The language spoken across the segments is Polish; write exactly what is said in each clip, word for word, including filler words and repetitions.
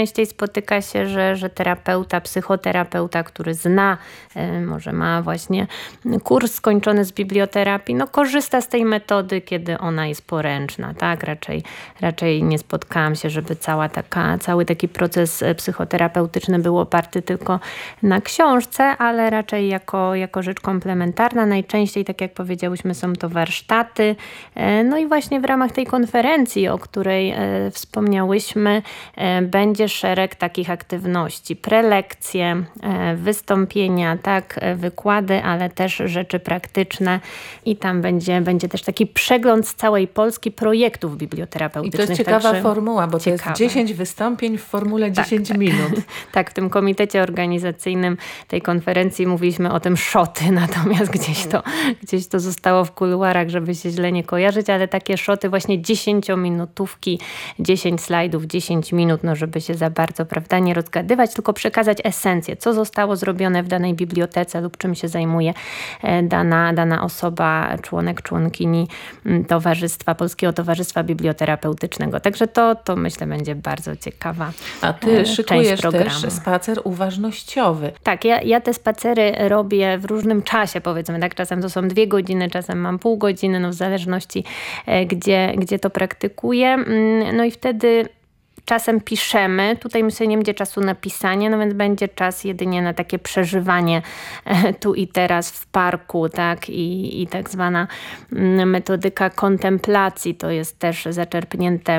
najczęściej spotyka się, że, że terapeuta, psychoterapeuta, który zna, może ma właśnie kurs skończony z biblioterapii, no korzysta z tej metody, kiedy ona jest poręczna, tak? Raczej, raczej nie spotkałam się, żeby cała taka, cały taki proces psychoterapeutyczny był oparty tylko na książce, ale raczej jako, jako rzecz komplementarna. Najczęściej, tak jak powiedziałyśmy, są to warsztaty. No i właśnie w ramach tej konferencji, o której e, wspomniałyśmy, e, będzie szereg takich aktywności. Prelekcje, e, wystąpienia, tak, e, wykłady, ale też rzeczy praktyczne i tam będzie, będzie też taki przegląd z całej Polski projektów biblioterapeutycznych. I to jest ciekawa Także formuła, bo ciekawe. To jest dziesięć wystąpień w formule tak, dziesięć tak. minut. Tak, w tym komitecie organizacyjnym tej konferencji mówiliśmy o tym szoty, natomiast gdzieś to, gdzieś to zostało w kuluarach, żeby się źle nie kojarzyć, ale takie szoty właśnie dziesięciominutówki, dziesięć slajdów, dziesięć minut, no żeby się za bardzo, prawda, nie rozgadywać, tylko przekazać esencję, co zostało zrobione w danej bibliotece lub czym się zajmuje dana, dana osoba, członek, członkini Towarzystwa, Polskiego Towarzystwa Biblioterapeutycznego. Także to, to myślę będzie bardzo ciekawa A ty szykujesz programu. też spacer uważnościowy. Tak, ja, ja te spacery robię w różnym czasie, powiedzmy, tak, czasem to są dwie godziny, czasem mam pół godziny, no w zależności gdzie, gdzie to praktykuję. No i wtedy czasem piszemy. Tutaj myślę, nie będzie czasu na pisanie, no więc będzie czas jedynie na takie przeżywanie tu i teraz w parku, tak, i, i tak zwana metodyka kontemplacji. To jest też zaczerpnięte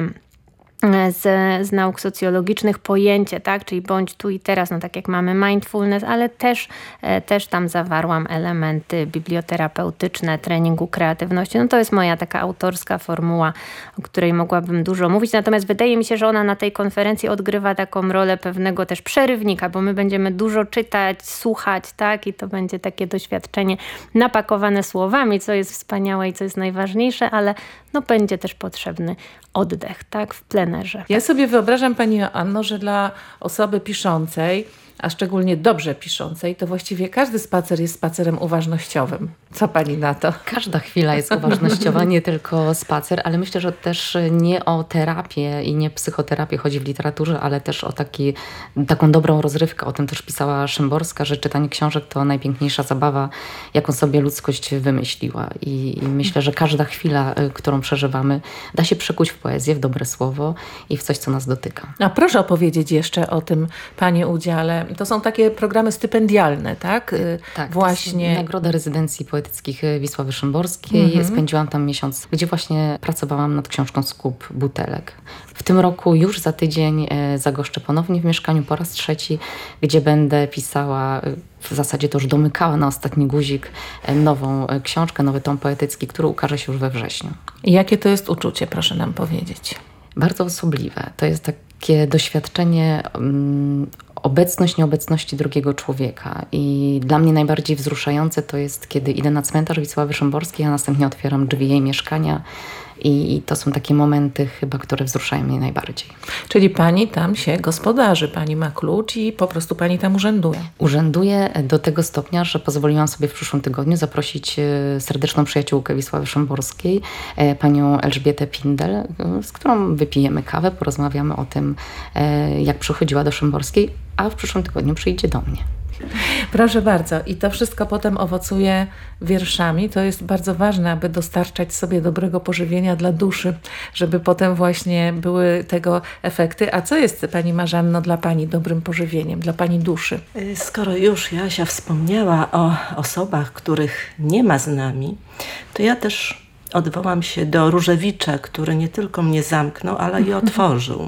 Z, z nauk socjologicznych pojęcie, tak, czyli bądź tu i teraz, no tak jak mamy mindfulness, ale też, też tam zawarłam elementy biblioterapeutyczne, treningu kreatywności. No to jest moja taka autorska formuła, o której mogłabym dużo mówić, natomiast wydaje mi się, że ona na tej konferencji odgrywa taką rolę pewnego też przerywnika, bo my będziemy dużo czytać, słuchać, tak, i to będzie takie doświadczenie napakowane słowami, co jest wspaniałe i co jest najważniejsze, ale no będzie też potrzebny oddech, tak, w plenerze. Ja sobie wyobrażam, Pani Joanno, że dla osoby piszącej, a szczególnie dobrze piszącej, to właściwie każdy spacer jest spacerem uważnościowym. Co Pani na to? Każda chwila jest uważnościowa, nie tylko spacer, ale myślę, że też nie o terapię i nie psychoterapię chodzi w literaturze, ale też o taki, taką dobrą rozrywkę. O tym też pisała Szymborska, że czytanie książek to najpiękniejsza zabawa, jaką sobie ludzkość wymyśliła. I, i myślę, że każda chwila, którą przeżywamy, da się przekuć w poezję, w dobre słowo i w coś, co nas dotyka. A proszę opowiedzieć jeszcze o tym Pani udziale. To są takie programy stypendialne, tak? Tak, właśnie. Nagroda Rezydencji Poetyckich Wisławy Szymborskiej. Mhm. Spędziłam tam miesiąc, gdzie właśnie pracowałam nad książką Skup butelek. W tym roku już za tydzień zagoszczę ponownie w mieszkaniu po raz trzeci, gdzie będę pisała, w zasadzie to już domykała na ostatni guzik, nową książkę, nowy tom poetycki, który ukaże się już we wrześniu. I jakie to jest uczucie, proszę nam powiedzieć? Bardzo osobliwe. To jest takie doświadczenie um, obecność, nieobecności drugiego człowieka. I dla mnie najbardziej wzruszające to jest, kiedy idę na cmentarz Wisławy Szymborskiej, a następnie otwieram drzwi jej mieszkania. I, I to są takie momenty chyba, które wzruszają mnie najbardziej. Czyli Pani tam się gospodarzy, Pani ma klucz i po prostu Pani tam urzęduje. Urzęduję do tego stopnia, że pozwoliłam sobie w przyszłym tygodniu zaprosić serdeczną przyjaciółkę Wisławy Szymborskiej, panią Elżbietę Pindel, z którą wypijemy kawę, porozmawiamy o tym, jak przychodziła do Szymborskiej, a w przyszłym tygodniu przyjdzie do mnie. Proszę bardzo. I to wszystko potem owocuje wierszami. To jest bardzo ważne, aby dostarczać sobie dobrego pożywienia dla duszy, żeby potem właśnie były tego efekty. A co jest, Pani Marzanno, dla Pani dobrym pożywieniem, dla Pani duszy? Skoro już Jasia wspomniała o osobach, których nie ma z nami, to ja też odwołam się do Różewicza, który nie tylko mnie zamknął, ale i otworzył.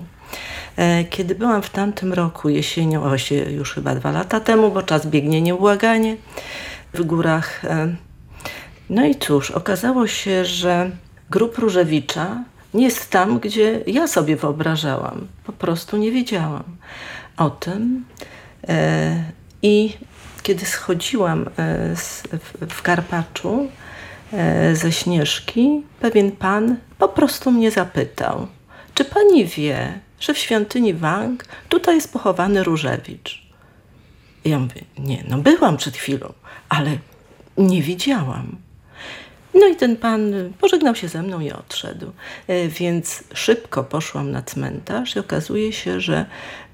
Kiedy byłam w tamtym roku jesienią, o się już chyba dwa lata temu, bo czas biegnie nieubłaganie, w górach. No i cóż, okazało się, że grób Różewicza nie jest tam, gdzie ja sobie wyobrażałam. Po prostu nie wiedziałam o tym. I kiedy schodziłam w Karpaczu ze Śnieżki, pewien pan po prostu mnie zapytał, czy pani wie, że w świątyni Wang tutaj jest pochowany Różewicz? I ja mówię, nie, no byłam przed chwilą, ale nie widziałam. No i ten pan pożegnał się ze mną i odszedł. Więc szybko poszłam na cmentarz i okazuje się, że